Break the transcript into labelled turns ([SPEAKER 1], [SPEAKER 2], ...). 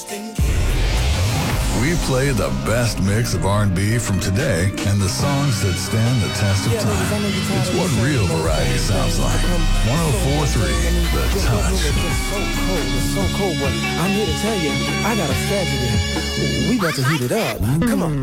[SPEAKER 1] We play the best mix of R&B from today and the songs that stand the test of time. It's what real variety sounds like. 104.3 The Touch.
[SPEAKER 2] It's so cold, but I'm here to tell you, I got a strategy. We about to heat it up. Come on.